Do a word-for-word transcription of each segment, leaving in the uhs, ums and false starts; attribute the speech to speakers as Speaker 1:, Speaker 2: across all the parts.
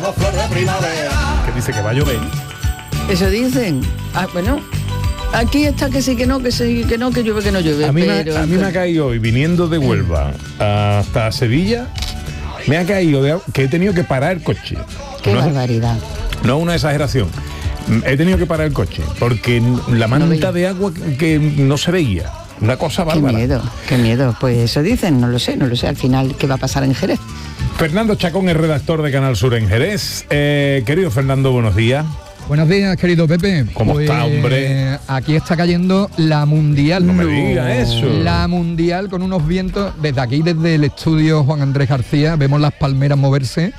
Speaker 1: una flor de primavera.
Speaker 2: Que dice que va a llover.
Speaker 3: Eso dicen. Ah, bueno, aquí está que sí, que no, que sí, que no, que llueve, que no llueve.
Speaker 2: A mí,
Speaker 3: pero...
Speaker 2: me, a mí me ha caído hoy, viniendo de Huelva hasta Sevilla, me ha caído de, que he tenido que parar el coche.
Speaker 3: Qué
Speaker 2: no,
Speaker 3: barbaridad.
Speaker 2: No es una exageración. He tenido que parar el coche porque la manta no de agua que, que no se veía. Una cosa bárbara.
Speaker 3: Qué miedo, qué miedo. Pues eso dicen, no lo sé, no lo sé. Al final, ¿qué va a pasar en Jerez?
Speaker 2: Fernando Chacón es redactor de Canal Sur en Jerez. Eh, querido Fernando, buenos días.
Speaker 4: Buenos días, querido Pepe.
Speaker 2: ¿Cómo
Speaker 4: pues,
Speaker 2: está, hombre?
Speaker 4: Aquí está cayendo la Mundial.
Speaker 2: No me diga eso.
Speaker 4: La Mundial con unos vientos. Desde aquí, desde el estudio Juan Andrés García, vemos las palmeras moverse.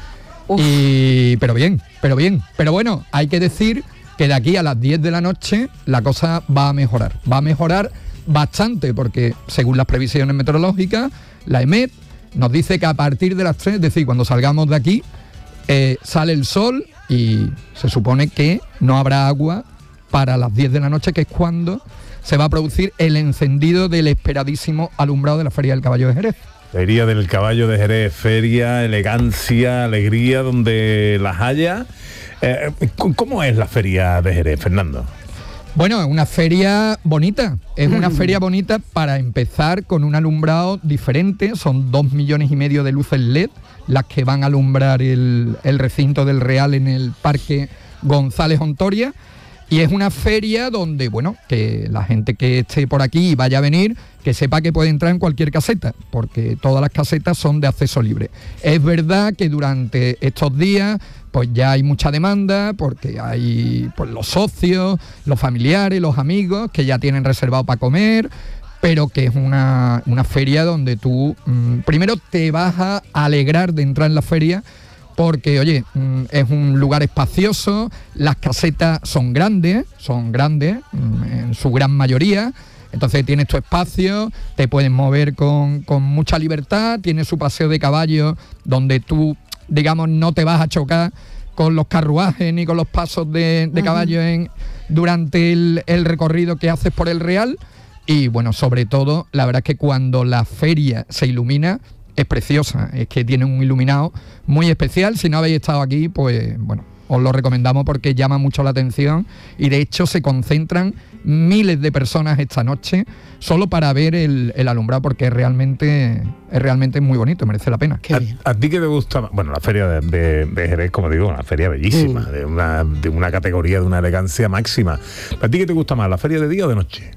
Speaker 4: Y, pero bien, pero bien. Pero bueno, hay que decir que de aquí a las diez de la noche la cosa va a mejorar. Va a mejorar bastante porque, según las previsiones meteorológicas, la EMET nos dice que a partir de las tres, es decir, cuando salgamos de aquí, eh, sale el sol y se supone que no habrá agua para las diez de la noche, que es cuando se va a producir el encendido del esperadísimo alumbrado de la Feria del Caballo de Jerez.
Speaker 2: Feria del Caballo de Jerez, feria, elegancia, alegría, donde las haya. Eh, ¿Cómo es la Feria de Jerez, Fernando?
Speaker 4: Bueno, es una feria bonita, es una feria bonita para empezar con un alumbrado diferente, son dos millones y medio de luces L E D las que van a alumbrar el, el recinto del Real en el Parque González Ontoria, y es una feria donde, bueno, que la gente que esté por aquí y vaya a venir, que sepa que puede entrar en cualquier caseta, porque todas las casetas son de acceso libre. Es verdad que durante estos días pues ya hay mucha demanda, porque hay pues, los socios, los familiares, los amigos, que ya tienen reservado para comer, pero que es una, una feria donde tú mmm, primero te vas a alegrar de entrar en la feria, porque, oye, mmm, es un lugar espacioso, las casetas son grandes, son grandes mmm, en su gran mayoría. Entonces tienes tu espacio, te puedes mover con, con mucha libertad, tienes su paseo de caballo donde tú, digamos, no te vas a chocar con los carruajes ni con los pasos de, de caballo en, durante el, el recorrido que haces por el Real. Y bueno, sobre todo, la verdad es que cuando la feria se ilumina, es preciosa, es que tiene un iluminado muy especial. Si no habéis estado aquí, pues bueno, os lo recomendamos porque llama mucho la atención y de hecho se concentran miles de personas esta noche solo para ver el, el alumbrado, porque es realmente, es realmente muy bonito, merece la pena.
Speaker 2: ¿A, a ti qué te gusta? Bueno, la feria de, de, de Jerez, como digo, una feria bellísima, mm. de, una, de una categoría, de una elegancia máxima. ¿A ti qué te gusta más, la feria de día o de noche?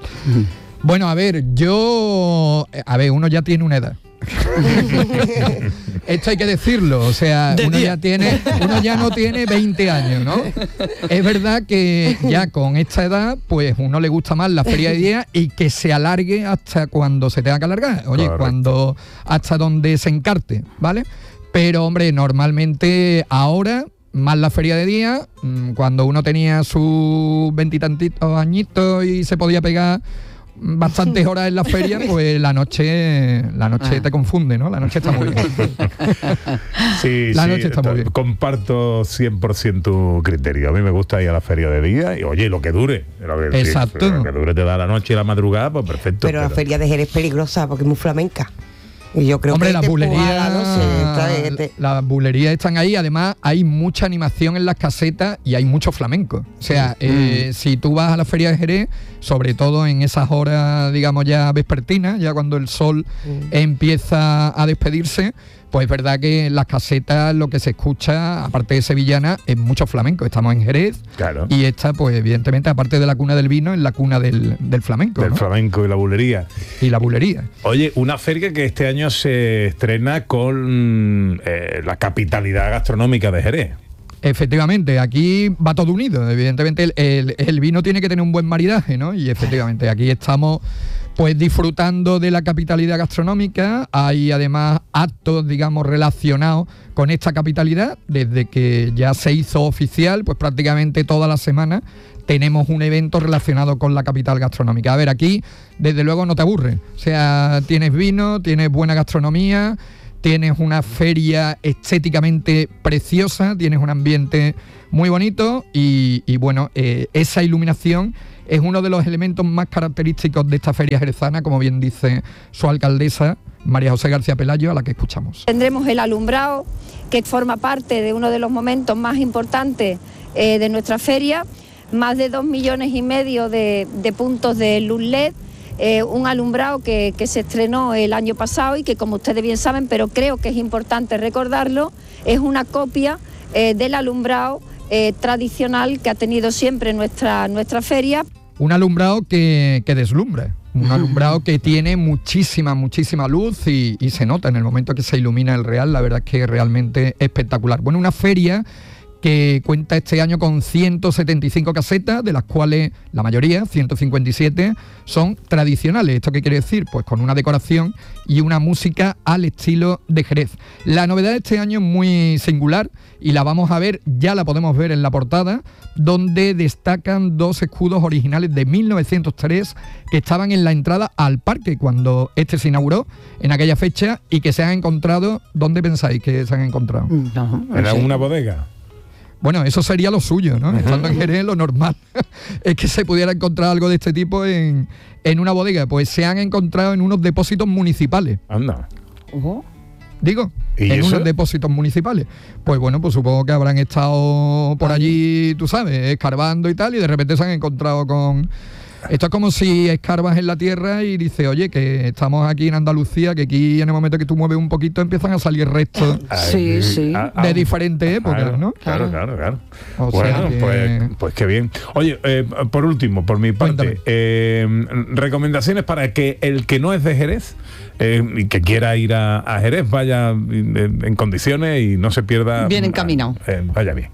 Speaker 4: Bueno, a ver, yo... A ver, uno ya tiene una edad. Esto hay que decirlo, o sea, uno ya tiene, uno ya no tiene veinte años, ¿no? Es verdad que ya con esta edad, pues uno le gusta más la feria de día y que se alargue hasta cuando se tenga que alargar, oye, correcto, cuando hasta donde se encarte, ¿vale? Pero hombre, normalmente ahora más la feria de día, cuando uno tenía sus veintitantitos añitos y se podía pegar bastantes horas en la feria, pues la noche la noche ah. te confunde, ¿no? La noche está muy bien.
Speaker 2: Sí,
Speaker 4: la
Speaker 2: sí,
Speaker 4: noche está muy bien.
Speaker 2: Comparto cien por ciento tu criterio. A mí me gusta ir a la feria de día y, oye, lo que dure. Lo que,
Speaker 4: exacto.
Speaker 2: Sí, lo que dure te da la noche y la madrugada, pues perfecto.
Speaker 5: Pero, pero... la feria de Jerez es peligrosa porque es muy flamenca. Y yo creo
Speaker 4: Hombre,
Speaker 5: que
Speaker 4: las bulerías
Speaker 5: no sé, este...
Speaker 4: las bulerías están ahí. Además hay mucha animación en las casetas y hay mucho flamenco. O sea, mm. eh, si tú vas a la feria de Jerez, sobre todo en esas horas, digamos, ya vespertinas, ya cuando el sol mm. empieza a despedirse, pues es verdad que en las casetas lo que se escucha, aparte de sevillana, es mucho flamenco. Estamos en Jerez,
Speaker 2: claro,
Speaker 4: y esta, pues evidentemente, aparte de la cuna del vino, es la cuna del, del flamenco.
Speaker 2: Del
Speaker 4: ¿no?
Speaker 2: flamenco y la bulería.
Speaker 4: Y la bulería.
Speaker 2: Oye, una feria que este año se estrena con eh, la capitalidad gastronómica de Jerez.
Speaker 4: Efectivamente, aquí va todo unido. Evidentemente el, el, el vino tiene que tener un buen maridaje, ¿no? Y efectivamente aquí estamos pues disfrutando de la capitalidad gastronómica. Hay además actos, digamos, relacionados con esta capitalidad. Desde que ya se hizo oficial, pues prácticamente toda la semana tenemos un evento relacionado con la capital gastronómica. A ver, aquí desde luego no te aburre. O sea, tienes vino, tienes buena gastronomía, tienes una feria estéticamente preciosa, tienes un ambiente muy bonito y, y bueno, eh, esa iluminación es uno de los elementos más característicos de esta feria jerezana, como bien dice su alcaldesa, María José García Pelayo, a la que escuchamos.
Speaker 1: Tendremos el alumbrado, que forma parte de uno de los momentos más importantes eh, de nuestra feria, más de dos millones y medio de, de puntos de luz L E D, eh, un alumbrado que, que se estrenó el año pasado y que, como ustedes bien saben, pero creo que es importante recordarlo, es una copia eh, del alumbrado eh, tradicional que ha tenido siempre nuestra, nuestra feria.
Speaker 4: Un alumbrado que, que deslumbra, un alumbrado que tiene muchísima, muchísima luz y, y se nota en el momento que se ilumina el Real, la verdad es que es realmente espectacular. Bueno, una feria que cuenta este año con ciento setenta y cinco casetas, de las cuales la mayoría, ciento cincuenta y siete, son tradicionales. ¿Esto qué quiere decir? Pues con una decoración y una música al estilo de Jerez. La novedad de este año es muy singular y la vamos a ver, ya la podemos ver en la portada, donde destacan dos escudos originales de mil novecientos tres que estaban en la entrada al parque cuando este se inauguró en aquella fecha y que se han encontrado. ¿Dónde pensáis que se han encontrado?
Speaker 3: No, no
Speaker 2: ¿En
Speaker 3: sé.
Speaker 2: alguna bodega?
Speaker 4: Bueno, eso sería lo suyo, ¿no? Estando en Jerez, lo normal es que se pudiera encontrar algo de este tipo en, en una bodega. Pues se han encontrado en unos depósitos municipales.
Speaker 2: Anda.
Speaker 3: Ojo.
Speaker 4: Digo,
Speaker 2: ¿Y
Speaker 4: en
Speaker 2: eso?
Speaker 4: unos depósitos municipales. Pues bueno, pues supongo que habrán estado por allí, tú sabes, escarbando y tal, y de repente se han encontrado con... Esto es como si escarbas en la tierra y dices, oye, que estamos aquí en Andalucía, que aquí en el momento que tú mueves un poquito empiezan a salir restos
Speaker 3: Sí,
Speaker 2: Ay,
Speaker 3: sí.
Speaker 2: ah, ah,
Speaker 4: de diferentes épocas,
Speaker 2: claro,
Speaker 4: ¿no?
Speaker 2: Claro, claro, claro.
Speaker 4: O
Speaker 2: bueno,
Speaker 4: sea que-
Speaker 2: pues, pues qué bien. Oye, eh, por último, por mi parte,
Speaker 4: Cuéntame.
Speaker 2: eh, recomendaciones para que el que no es de Jerez eh, y que quiera ir a, a Jerez vaya en, en condiciones y no se pierda.
Speaker 3: Bien encaminado.
Speaker 2: Eh, vaya bien.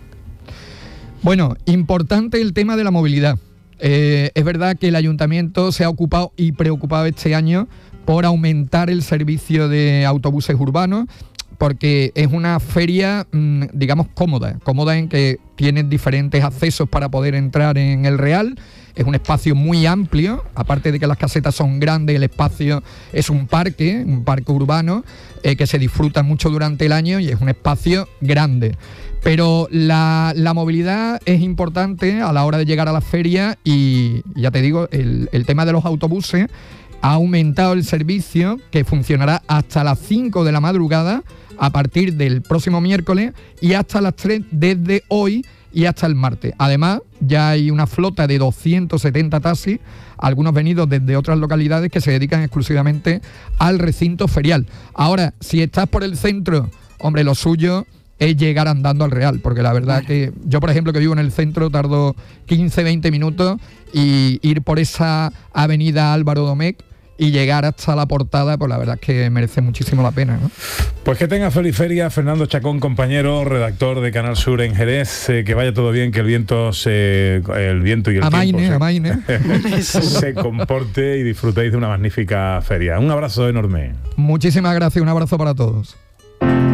Speaker 4: Bueno, importante el tema de la movilidad. Eh, es verdad que el ayuntamiento se ha ocupado y preocupado este año por aumentar el servicio de autobuses urbanos, porque es una feria, mmm, digamos, cómoda, cómoda en que tienen diferentes accesos para poder entrar en el Real. Es un espacio muy amplio, aparte de que las casetas son grandes, el espacio es un parque, un parque urbano, eh, que se disfruta mucho durante el año y es un espacio grande. Pero la, la movilidad es importante a la hora de llegar a la feria y ya te digo, el, el tema de los autobuses ha aumentado el servicio, que funcionará hasta las cinco de la madrugada a partir del próximo miércoles y hasta las tres desde hoy y hasta el martes. Además, ya hay una flota de doscientos setenta taxis, algunos venidos desde otras localidades que se dedican exclusivamente al recinto ferial. Ahora, si estás por el centro, hombre, lo suyo es llegar andando al Real, porque la verdad que yo, por ejemplo, que vivo en el centro, tardo quince, veinte minutos y ir por esa avenida Álvaro Domecq y llegar hasta la portada, pues la verdad es que merece muchísimo la pena, ¿no?
Speaker 2: Pues que tenga feliz feria, Fernando Chacón, compañero, redactor de Canal Sur en Jerez, eh, que vaya todo bien, que el viento se, el viento y el
Speaker 4: Amaine,
Speaker 2: tiempo
Speaker 4: amaine.
Speaker 2: se, se comporte y disfrutéis de una magnífica feria. Un abrazo enorme.
Speaker 4: Muchísimas gracias, un abrazo para todos.